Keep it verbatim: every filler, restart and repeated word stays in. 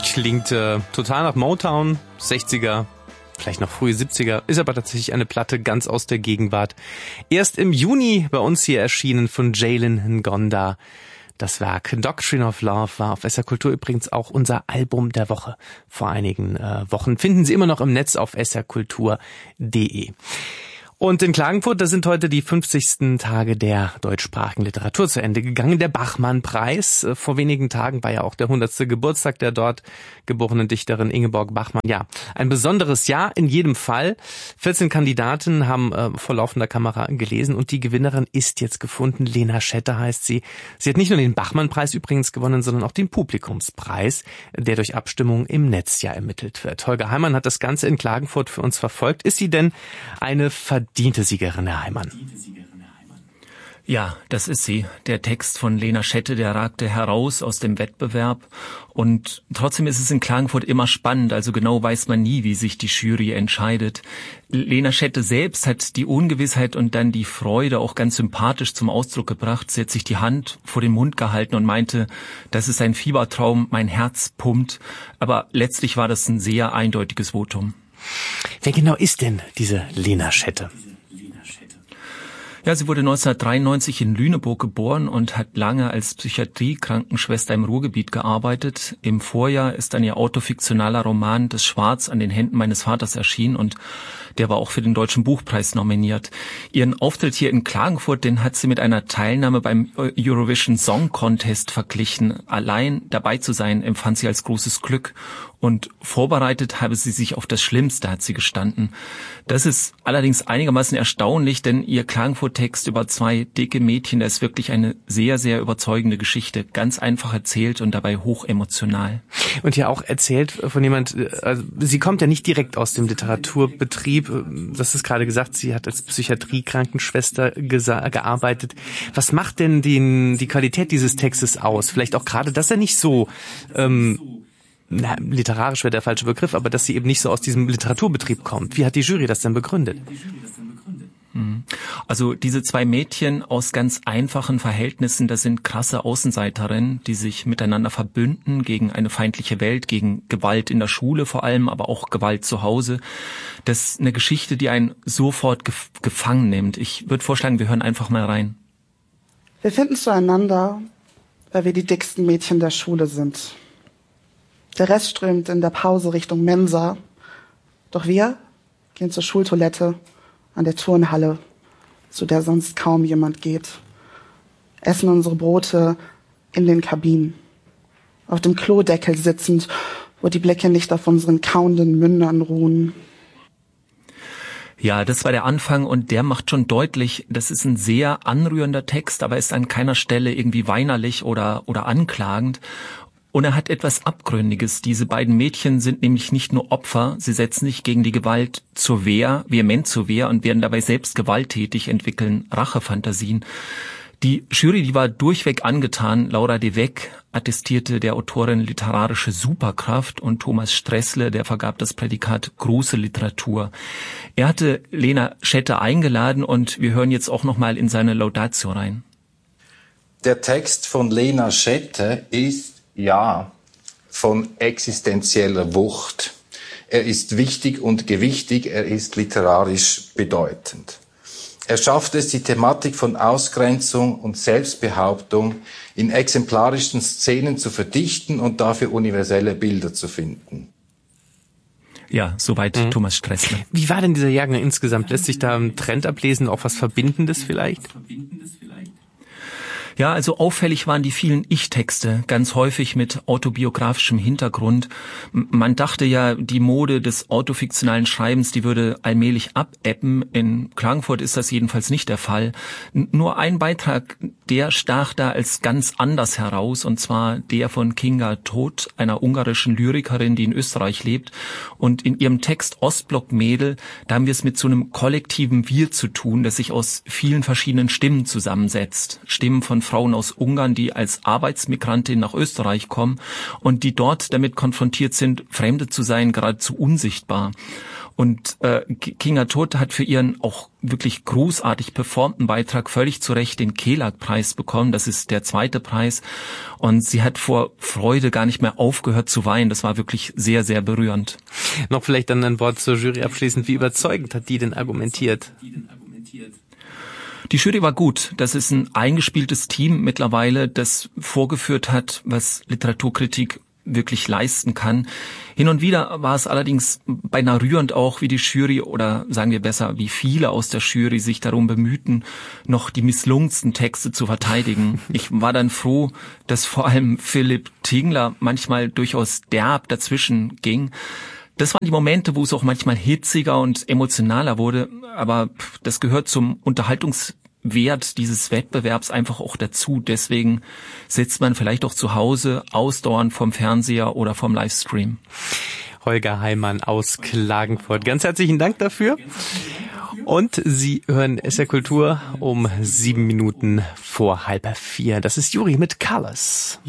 Klingt äh, total nach Motown, sechziger, vielleicht noch frühe siebziger, ist aber tatsächlich eine Platte ganz aus der Gegenwart. Erst im Juni bei uns hier erschienen von Jalen Ngonda. Das Werk Doctrine of Love war auf S R Kultur übrigens auch unser Album der Woche vor einigen äh, Wochen. Finden Sie immer noch im Netz auf s r kultur punkt d e. Und in Klagenfurt, da sind heute die fünfzigsten Tage der deutschsprachigen Literatur zu Ende gegangen. Der Bachmann-Preis. Vor wenigen Tagen war ja auch der hundertste Geburtstag der dort geborenen Dichterin Ingeborg Bachmann. Ja, ein besonderes Jahr in jedem Fall. vierzehn Kandidaten haben äh, vor laufender Kamera gelesen und die Gewinnerin ist jetzt gefunden. Lena Schette heißt sie. Sie hat nicht nur den Bachmann-Preis übrigens gewonnen, sondern auch den Publikumspreis, der durch Abstimmung im Netz ja ermittelt wird. Holger Heimann hat das Ganze in Klagenfurt für uns verfolgt. Ist sie denn eine verdiente Siegerin, Herr Heimann? Ja, das ist sie. Der Text von Lena Schette, der ragte heraus aus dem Wettbewerb. Und trotzdem ist es in Klagenfurt immer spannend. Also genau weiß man nie, wie sich die Jury entscheidet. Lena Schette selbst hat die Ungewissheit und dann die Freude auch ganz sympathisch zum Ausdruck gebracht. Sie hat sich die Hand vor den Mund gehalten und meinte, das ist ein Fiebertraum, mein Herz pumpt. Aber letztlich war das ein sehr eindeutiges Votum. Wer genau ist denn diese Lena Schette? Ja, sie wurde neunzehnhundertdreiundneunzig in Lüneburg geboren und hat lange als Psychiatrie-Krankenschwester im Ruhrgebiet gearbeitet. Im Vorjahr ist dann ihr autofiktionaler Roman Das Schwarz an den Händen meines Vaters erschienen und der war auch für den Deutschen Buchpreis nominiert. Ihren Auftritt hier in Klagenfurt, den hat sie mit einer Teilnahme beim Eurovision Song Contest verglichen. Allein dabei zu sein, empfand sie als großes Glück. Und vorbereitet habe sie sich auf das Schlimmste, hat sie gestanden. Das ist allerdings einigermaßen erstaunlich, denn ihr Klagenfurt-Text über zwei dicke Mädchen, der ist wirklich eine sehr, sehr überzeugende Geschichte. Ganz einfach erzählt und dabei hochemotional. Und ja auch erzählt von jemand, also sie kommt ja nicht direkt aus dem Literaturbetrieb. Das ist gerade gesagt, sie hat als Psychiatrie-Krankenschwester gesa- gearbeitet. Was macht denn den, die Qualität dieses Textes aus? Vielleicht auch gerade, dass er nicht so... Ähm, Na, literarisch wäre der falsche Begriff, aber dass sie eben nicht so aus diesem Literaturbetrieb kommt. Wie hat die Jury das denn begründet? Also diese zwei Mädchen aus ganz einfachen Verhältnissen, das sind krasse Außenseiterinnen, die sich miteinander verbünden gegen eine feindliche Welt, gegen Gewalt in der Schule vor allem, aber auch Gewalt zu Hause. Das ist eine Geschichte, die einen sofort gef- gefangen nimmt. Ich würde vorschlagen, wir hören einfach mal rein. Wir finden zueinander, weil wir die dicksten Mädchen der Schule sind. Der Rest strömt in der Pause Richtung Mensa. Doch wir gehen zur Schultoilette an der Turnhalle, zu der sonst kaum jemand geht. Essen unsere Brote in den Kabinen. Auf dem Klodeckel sitzend, wo die Blicke nicht auf unseren kauenden Mündern ruhen. Ja, das war der Anfang und der macht schon deutlich, das ist ein sehr anrührender Text, aber ist an keiner Stelle irgendwie weinerlich oder, oder anklagend. Und er hat etwas Abgründiges. Diese beiden Mädchen sind nämlich nicht nur Opfer, sie setzen sich gegen die Gewalt zur Wehr, vehement zur Wehr und werden dabei selbst gewalttätig, entwickeln Rachefantasien. Die Jury, die war durchweg angetan. Laura de Weck attestierte der Autorin literarische Superkraft und Thomas Stressle, der vergab das Prädikat große Literatur. Er hatte Lena Schette eingeladen und wir hören jetzt auch nochmal in seine Laudatio rein. Der Text von Lena Schette ist ja von existenzieller Wucht. Er ist wichtig und gewichtig, er ist literarisch bedeutend. Er schafft es, die Thematik von Ausgrenzung und Selbstbehauptung in exemplarischen Szenen zu verdichten und dafür universelle Bilder zu finden. Ja, soweit mhm. Thomas Stressle. Wie war denn dieser Jahrgang insgesamt? Lässt sich da ein Trend ablesen, auch was Verbindendes vielleicht? Ja, also auffällig waren die vielen Ich-Texte, ganz häufig mit autobiografischem Hintergrund. Man dachte ja, die Mode des autofiktionalen Schreibens, die würde allmählich abebben. In Klagenfurt ist das jedenfalls nicht der Fall. Nur ein Beitrag, der stach da als ganz anders heraus, und zwar der von Kinga Todt, einer ungarischen Lyrikerin, die in Österreich lebt. Und in ihrem Text Ostblock-Mädel, da haben wir es mit so einem kollektiven Wir zu tun, das sich aus vielen verschiedenen Stimmen zusammensetzt. Stimmen von Frauen aus Ungarn, die als Arbeitsmigrantin nach Österreich kommen und die dort damit konfrontiert sind, Fremde zu sein, geradezu unsichtbar. Und äh, Kinga Todt hat für ihren auch wirklich großartig performten Beitrag völlig zu Recht den Kelag-Preis bekommen. Das ist der zweite Preis. Und sie hat vor Freude gar nicht mehr aufgehört zu weinen. Das war wirklich sehr, sehr berührend. Noch vielleicht dann ein Wort zur Jury abschließend. Wie überzeugend hat die denn argumentiert? Die Jury war gut. Das ist ein eingespieltes Team mittlerweile, das vorgeführt hat, was Literaturkritik wirklich leisten kann. Hin und wieder war es allerdings beinahe rührend auch, wie die Jury oder sagen wir besser, wie viele aus der Jury sich darum bemühten, noch die misslungensten Texte zu verteidigen. Ich war dann froh, dass vor allem Philipp Tingler manchmal durchaus derb dazwischen ging. Das waren die Momente, wo es auch manchmal hitziger und emotionaler wurde, aber das gehört zum Unterhaltungswert dieses Wettbewerbs einfach auch dazu. Deswegen sitzt man vielleicht auch zu Hause ausdauernd vom Fernseher oder vom Livestream. Holger Heimann aus Klagenfurt. Ganz herzlichen Dank dafür. Und Sie hören S R Kultur um sieben Minuten vor halb vier. Das ist Juri mit Colors.